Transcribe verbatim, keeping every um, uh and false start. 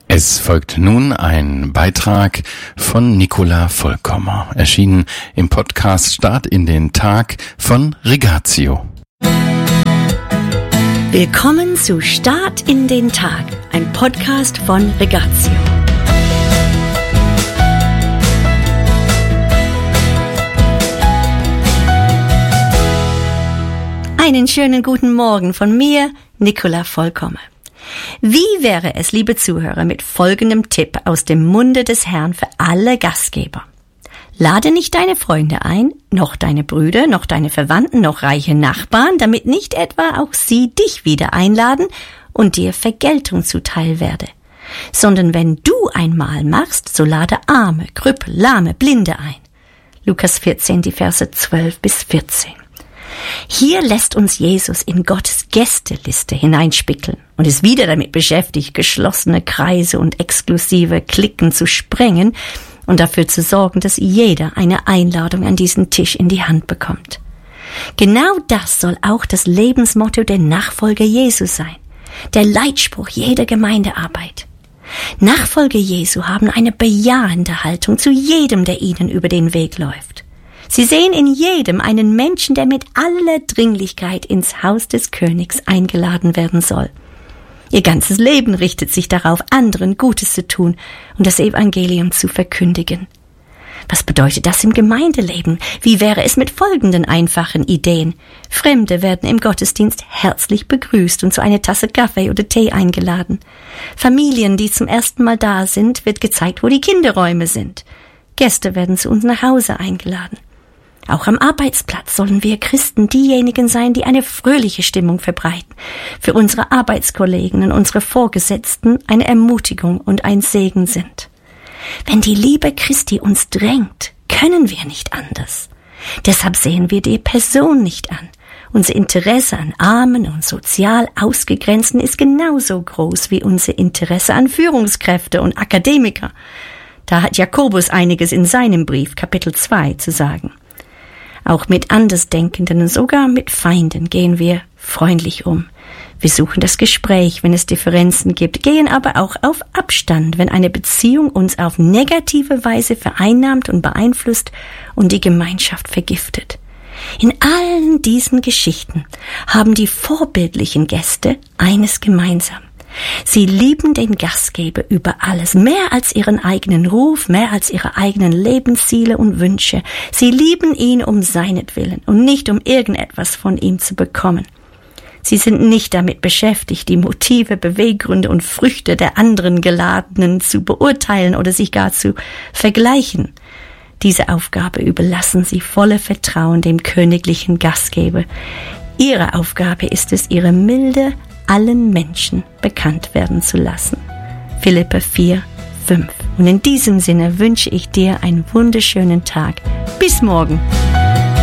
Es folgt nun ein Beitrag von Nicola Vollkommer, erschienen im Podcast Start in den Tag von Rigatio. Willkommen zu Start in den Tag, ein Podcast von Rigatio. Einen schönen guten Morgen von mir, Nicola Vollkommer. Wie wäre es, liebe Zuhörer, mit folgendem Tipp aus dem Munde des Herrn für alle Gastgeber? Lade nicht deine Freunde ein, noch deine Brüder, noch deine Verwandten, noch reiche Nachbarn, damit nicht etwa auch sie dich wieder einladen und dir Vergeltung zuteil werde. Sondern wenn du ein Mahl machst, so lade Arme, Krüppel, Lahme, Blinde ein. Lukas vierzehn, die Verse zwölf bis vierzehn. Hier lässt uns Jesus in Gottes Gästeliste hineinspickeln und ist wieder damit beschäftigt, geschlossene Kreise und exklusive Cliquen zu sprengen und dafür zu sorgen, dass jeder eine Einladung an diesen Tisch in die Hand bekommt. Genau das soll auch das Lebensmotto der Nachfolger Jesu sein, der Leitspruch jeder Gemeindearbeit. Nachfolger Jesu haben eine bejahende Haltung zu jedem, der ihnen über den Weg läuft. Sie sehen in jedem einen Menschen, der mit aller Dringlichkeit ins Haus des Königs eingeladen werden soll. Ihr ganzes Leben richtet sich darauf, anderen Gutes zu tun und das Evangelium zu verkündigen. Was bedeutet das im Gemeindeleben? Wie wäre es mit folgenden einfachen Ideen? Fremde werden im Gottesdienst herzlich begrüßt und zu einer Tasse Kaffee oder Tee eingeladen. Familien, die zum ersten Mal da sind, wird gezeigt, wo die Kinderräume sind. Gäste werden zu uns nach Hause eingeladen. Auch am Arbeitsplatz sollen wir Christen diejenigen sein, die eine fröhliche Stimmung verbreiten, für unsere Arbeitskollegen und unsere Vorgesetzten eine Ermutigung und ein Segen sind. Wenn die Liebe Christi uns drängt, können wir nicht anders. Deshalb sehen wir die Person nicht an. Unser Interesse an Armen und sozial Ausgegrenzten ist genauso groß wie unser Interesse an Führungskräfte und Akademiker. Da hat Jakobus einiges in seinem Brief, Kapitel zwei, zu sagen. Auch mit Andersdenkenden und sogar mit Feinden gehen wir freundlich um. Wir suchen das Gespräch, wenn es Differenzen gibt, gehen aber auch auf Abstand, wenn eine Beziehung uns auf negative Weise vereinnahmt und beeinflusst und die Gemeinschaft vergiftet. In allen diesen Geschichten haben die vorbildlichen Gäste eines gemeinsam. Sie lieben den Gastgeber über alles, mehr als ihren eigenen Ruf, mehr als ihre eigenen Lebensziele und Wünsche. Sie lieben ihn um seinetwillen und nicht um irgendetwas von ihm zu bekommen. Sie sind nicht damit beschäftigt, die Motive, Beweggründe und Früchte der anderen Geladenen zu beurteilen oder sich gar zu vergleichen. Diese Aufgabe überlassen sie voller Vertrauen dem königlichen Gastgeber. Ihre Aufgabe ist es, ihre Milde allen Menschen bekannt werden zu lassen. Philipper vier, fünf. Und in diesem Sinne wünsche ich dir einen wunderschönen Tag. Bis morgen.